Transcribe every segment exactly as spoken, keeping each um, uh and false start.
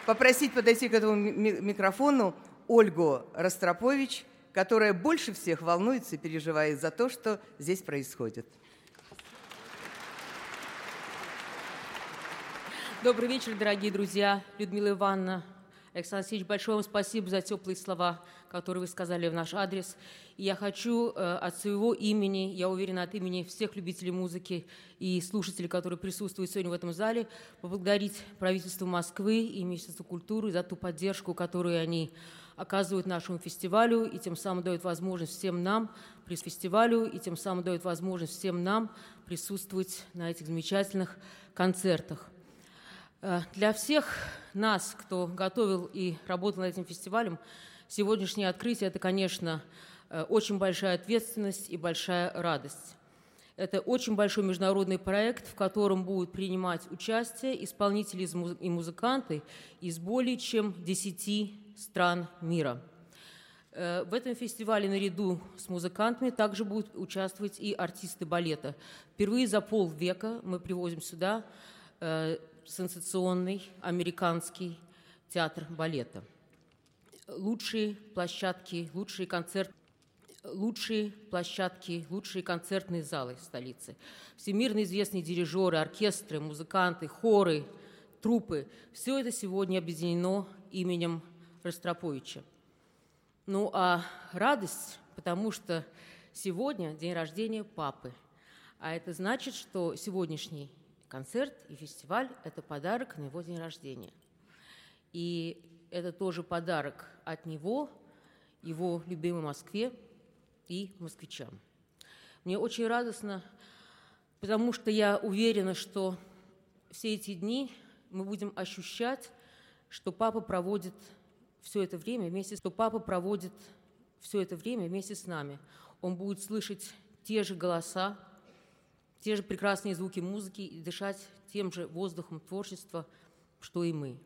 попросить подойти к этому микрофону Ольгу Ростропович, которая больше всех волнуется и переживает за то, что здесь происходит. Добрый вечер, дорогие друзья. Людмила Ивановна, Александр Алексеевич, большое вам спасибо за теплые слова, которые вы сказали в наш адрес. И я хочу э, от своего имени, я уверена, от имени всех любителей музыки и слушателей, которые присутствуют сегодня в этом зале, поблагодарить правительство Москвы и Министерство культуры за ту поддержку, которую они оказывают нашему фестивалю, и тем самым дают возможность всем нам при фестивалю, и тем самым дают возможность всем нам присутствовать на этих замечательных концертах. Для всех нас, кто готовил и работал над этим фестивалем, сегодняшнее открытие – это, конечно, очень большая ответственность и большая радость. Это очень большой международный проект, в котором будут принимать участие исполнители и музыканты из более чем десяти стран мира. В этом фестивале наряду с музыкантами также будут участвовать и артисты балета. Впервые за полвека мы привозим сюда сенсационный американский театр балета. Лучшие площадки, лучшие концерты, лучшие площадки, лучшие концертные залы столицы. Всемирно известные дирижеры, оркестры, музыканты, хоры, труппы. Все это сегодня объединено именем Ростроповича. Ну а радость, потому что сегодня день рождения папы. А это значит, что сегодняшний концерт и фестиваль – это подарок на его день рождения. И это тоже подарок от него, его любимой Москве и москвичам. Мне очень радостно, потому что я уверена, что все эти дни мы будем ощущать, что папа проводит все это время вместе, что папа проводит все это время вместе с нами. Он будет слышать те же голоса, те же прекрасные звуки музыки и дышать тем же воздухом творчества, что и мы.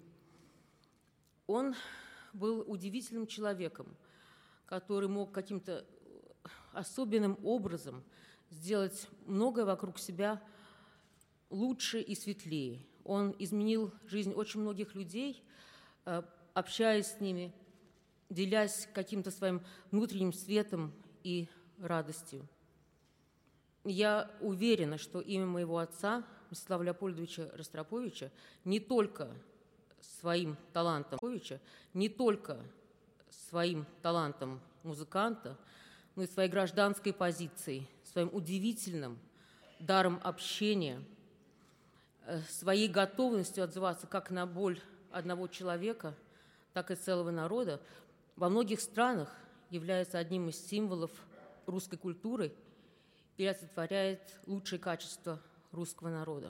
Он был удивительным человеком, который мог каким-то особенным образом сделать многое вокруг себя лучше и светлее. Он изменил жизнь очень многих людей, общаясь с ними, делясь каким-то своим внутренним светом и радостью. Я уверена, что имя моего отца, Мстислава Леопольдовича Ростроповича, не только своим талантом, не только своим талантом музыканта, но и своей гражданской позицией, своим удивительным даром общения, своей готовностью отзываться как на боль одного человека, так и целого народа, во многих странах является одним из символов русской культуры и олицетворяет лучшие качества русского народа.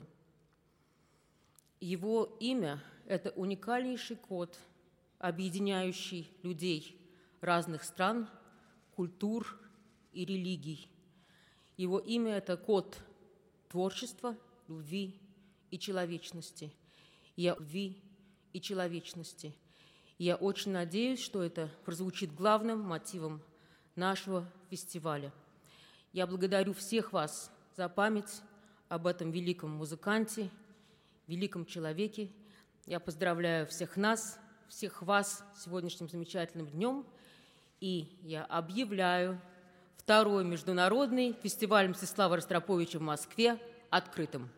Его имя – это уникальнейший код, объединяющий людей разных стран, культур и религий. Его имя – это код творчества, любви и человечности. Я любви и человечности. Я очень надеюсь, что это прозвучит главным мотивом нашего фестиваля. Я благодарю всех вас за память об этом великом музыканте, великом человеке. Я поздравляю всех нас, всех вас с сегодняшним замечательным днем. И я объявляю второй международный фестиваль Мстислава Ростроповича в Москве открытым.